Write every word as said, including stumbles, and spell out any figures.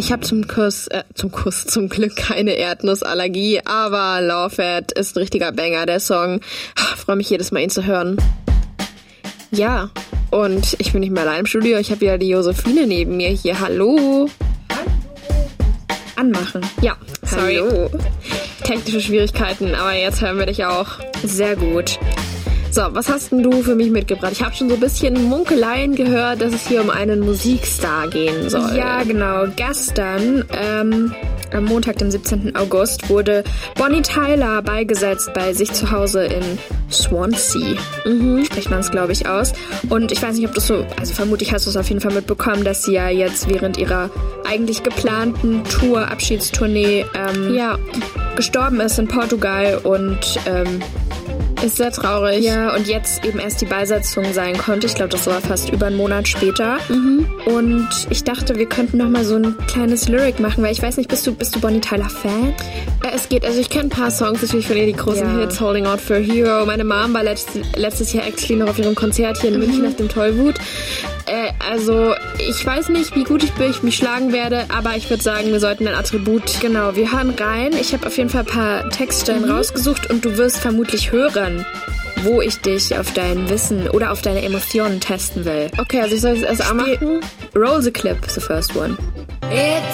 ich habe zum Kuss, äh, zum Kuss zum Glück keine Erdnussallergie, aber Love It ist ein richtiger Banger, der Song. Ich freue mich jedes Mal, ihn zu hören. Ja, und ich bin nicht mehr allein im Studio, ich habe wieder die Josephine neben mir hier. Hallo. Anmachen. Ja, sorry. Hallo. Technische Schwierigkeiten, aber jetzt hören wir dich auch. Sehr gut. So, was hast denn du für mich mitgebracht? Ich habe schon so ein bisschen Munkeleien gehört, dass es hier um einen Musikstar gehen soll. Ja, genau. Gestern, ähm, am Montag, dem siebzehnten August, wurde Bonnie Tyler beigesetzt bei sich zu Hause in Swansea. Mhm. Spricht man es, glaube ich, aus. Und ich weiß nicht, ob du so, also vermutlich hast du es auf jeden Fall mitbekommen, dass sie ja jetzt während ihrer eigentlich geplanten Tour, Abschiedstournee, ähm, ja. gestorben ist in Portugal und, ähm, ist sehr traurig. Ja, und jetzt eben erst die Beisetzung sein konnte. Ich glaube, das war fast über einen Monat später. Mhm. Und ich dachte, wir könnten noch mal so ein kleines Lyric machen, weil ich weiß nicht, bist du, bist du Bonnie Tyler Fan? Äh, es geht, also ich kenne ein paar Songs natürlich von ihr, die großen ja. Hits, Holding Out for a Hero. Meine Mom war letzt, letztes Jahr actually noch auf ihrem Konzert hier in mhm. München auf dem Tollwut. Äh, also ich weiß nicht, wie gut ich bin, ich mich schlagen werde, aber ich würde sagen, wir sollten ein Attribut... Genau, wir hören rein. Ich habe auf jeden Fall ein paar Textstellen mhm. rausgesucht und du wirst vermutlich hören, wo ich dich auf dein Wissen oder auf deine Emotionen testen will. Okay, also ich soll es erst anmachen. Roll the clip, the first one. It's